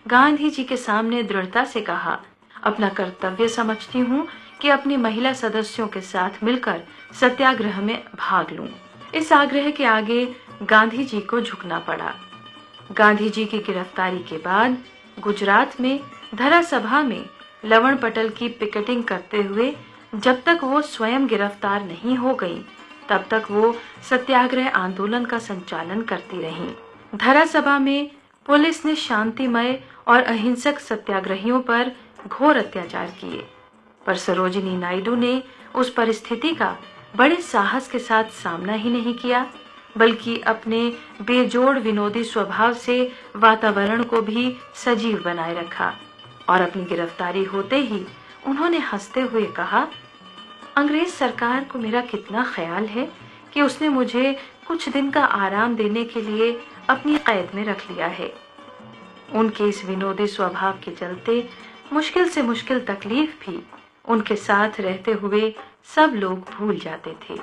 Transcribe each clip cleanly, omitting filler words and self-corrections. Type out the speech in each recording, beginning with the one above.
गांधी जी के सामने दृढ़ता से कहा, अपना कर्तव्य समझती हूँ कि अपनी महिला सदस्यों के साथ मिलकर सत्याग्रह में भाग लूं। इस आग्रह के आगे गांधी जी को झुकना पड़ा। गांधी जी की गिरफ्तारी के बाद गुजरात में धरा सभा में लवण पटल की पिकेटिंग करते हुए जब तक वो स्वयं गिरफ्तार नहीं हो गई, तब तक वो सत्याग्रह आंदोलन का संचालन करती रहीं। धरा सभा में पुलिस ने शांतिमय और अहिंसक सत्याग्रहियों पर घोर अत्याचार किए, पर सरोजिनी नायडू ने उस परिस्थिति का बड़े साहस के साथ सामना ही नहीं किया, बल्कि अपने बेजोड़ विनोदी स्वभाव से वातावरण को भी सजीव बनाए रखा और अपनी गिरफ्तारी होते ही उन्होंने हंसते हुए कहा, अंग्रेज सरकार को मेरा कितना ख्याल है कि उसने मुझे कुछ दिन का आराम देने के लिए अपनी कैद में रख लिया है। उनके इस विनोदी स्वभाव के चलते मुश्किल से मुश्किल तकलीफ भी उनके साथ रहते हुए सब लोग भूल जाते थे।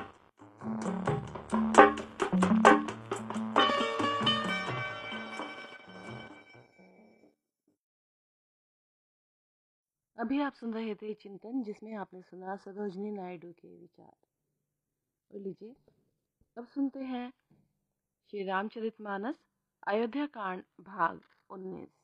अभी आप सुन रहे थे चिंतन, जिसमें आपने सुना सरोजिनी नायडू के विचार। और लीजिए अब सुनते हैं श्री रामचरितमानस अयोध्या कांड भाग 19।